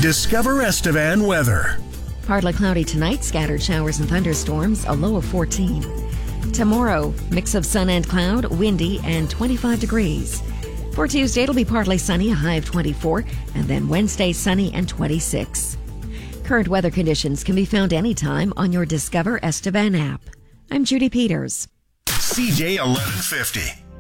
Discover Estevan weather. Partly cloudy tonight, scattered showers and thunderstorms, a low of 14. Tomorrow, mix of sun and cloud, windy, and 25 degrees. For Tuesday, it'll be partly sunny, a high of 24, and then Wednesday, sunny and 26. Current weather conditions can be found anytime on your Discover Estevan app. I'm Judy Peters. CJ 1150.